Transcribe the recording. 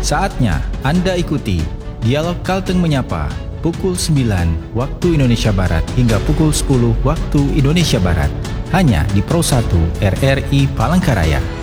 Saatnya Anda ikuti Dialog Kalteng Menyapa pukul 9 waktu Indonesia Barat hingga pukul 10 waktu Indonesia Barat hanya di Pro 1 RRI Palangkaraya.